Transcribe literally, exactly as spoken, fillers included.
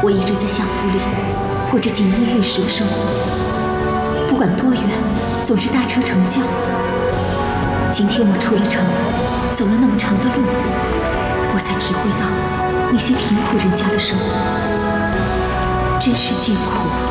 我一直在相府里过着锦衣玉食的生活，不管多远，总是搭车成轿。今天我出了城，走了那么长的路，我才体会到那些贫苦人家的生活真是艰苦。